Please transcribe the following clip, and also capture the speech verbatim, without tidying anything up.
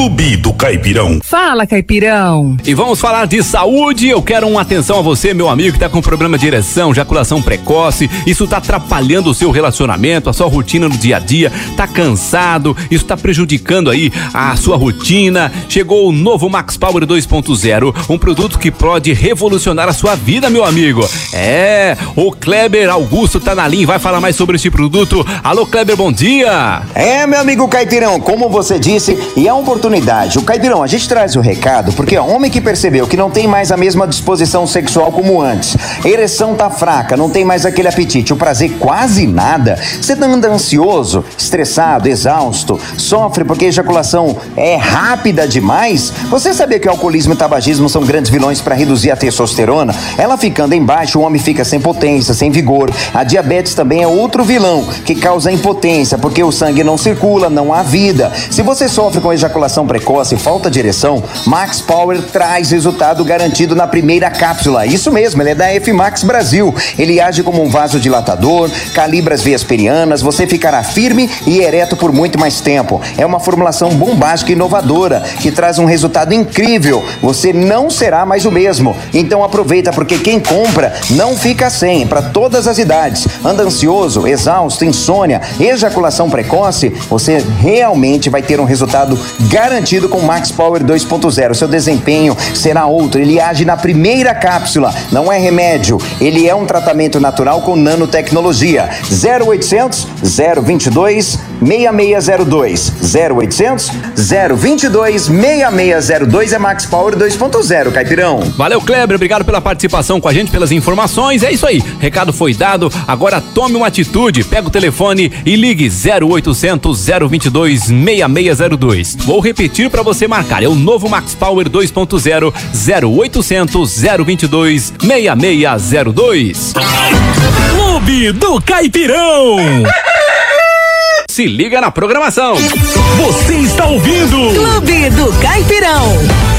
Clube do Caipirão. Fala, Caipirão. E vamos falar de saúde. Eu quero uma atenção a você, meu amigo, que tá com problema de ereção, ejaculação precoce. Isso tá atrapalhando o seu relacionamento, a sua rotina no dia a dia. Tá cansado, isso tá prejudicando aí a sua rotina. Chegou o novo Max Power dois ponto zero, um produto que pode revolucionar a sua vida, meu amigo. É, o Kleber Augusto tá na linha e vai falar mais sobre este produto. Alô, Kleber, bom dia. É, meu amigo Caipirão, como você disse, e é uma oportunidade. O Caipirão, a gente traz o recado porque ó, homem que percebeu que não tem mais a mesma disposição sexual como antes, a ereção tá fraca, não tem mais aquele apetite, o prazer quase nada, você anda ansioso, estressado, exausto, sofre porque a ejaculação é rápida demais. Você sabia que o alcoolismo e o tabagismo são grandes vilões para reduzir a testosterona? Ela ficando embaixo, o homem fica sem potência, sem vigor. A diabetes também é outro vilão que causa impotência, porque o sangue não circula, não há vida. Se você sofre com ejaculação precoce e falta de ereção, Max Power traz resultado garantido na primeira cápsula. Isso mesmo, ele é da F-Max Brasil. Ele age como um vasodilatador, calibra as veias perianas, você ficará firme e ereto por muito mais tempo. É uma formulação bombástica e inovadora que traz um resultado incrível. Você não será mais o mesmo. Então aproveita, porque quem compra não fica sem, para todas as idades. Anda ansioso, exausto, insônia, ejaculação precoce, você realmente vai ter um resultado garantido com Max Power dois ponto zero. Seu desempenho será outro. Ele age na primeira cápsula, não é remédio. Ele é um tratamento natural com nanotecnologia. zero oitocentos, zero vinte e dois, seis seis zero dois. zero oitocentos, zero vinte e dois, seis seis zero dois é Max Power dois ponto zero, Caipirão. Valeu, Kleber, obrigado pela participação com a gente, pelas informações. É isso aí, recado foi dado. Agora tome uma atitude, pega o telefone e ligue zero oitocentos, zero vinte e dois, seis seis zero dois. Vou repetir para você marcar, é o novo Max Power dois ponto zero, zero oitocentos, zero vinte e dois, seis seis zero dois. Clube do Caipirão. Se liga na programação. Você está ouvindo Clube do Caipirão.